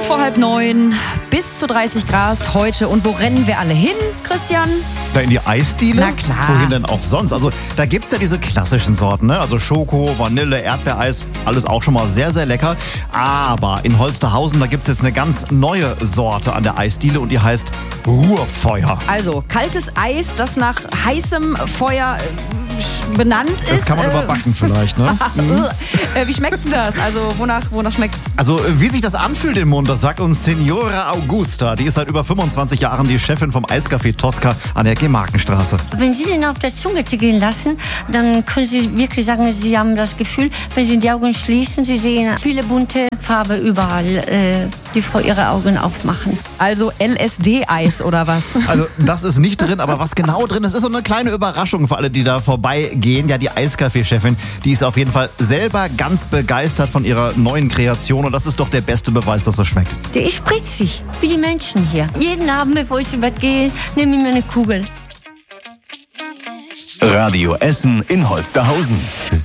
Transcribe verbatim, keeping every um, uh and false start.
vor halb neun, bis zu dreißig Grad heute. Und wo rennen wir alle hin, Christian? Da in die Eisdiele? Na klar. Wohin denn auch sonst? Also da gibt's ja diese klassischen Sorten, ne? Also Schoko, Vanille, Erdbeereis, alles auch schon mal sehr, sehr lecker. Aber in Holsterhausen, da gibt's jetzt eine ganz neue Sorte an der Eisdiele und die heißt Ruhrfeuer. Also kaltes Eis, das nach heißem Feuer äh, benannt ist. Das kann man äh, überbacken vielleicht, ne? äh, wie schmeckt denn das? Also wonach, wonach schmeckt's? Also wie sich das anfühlt im Mund, das sagt uns Signora Augusta. Die ist seit über fünfundzwanzig Jahren die Chefin vom Eiscafé Tosca an der Gemarkenstraße. Wenn Sie den auf der Zunge zergehen lassen, dann können Sie wirklich sagen, Sie haben das Gefühl, wenn Sie die Augen schließen, Sie sehen viele bunte Farbe überall, äh, die vor Ihre Augen aufmachen. Also L S D-Eis oder was? Also das ist nicht drin, aber was genau drin ist, ist so eine kleine Überraschung für alle, die da vorbeigehen. Ja, die Eiscafé-Chefin, die ist auf jeden Fall selber ganz begeistert von ihrer neuen Kreation und das ist doch der beste Beweis, dass es schmeckt. Der ist spritzig, wie die Menschen hier. Jeden Abend, bevor ich ins Bett gehe, nehme ich mir eine Kugel. Radio Essen in Holsterhausen.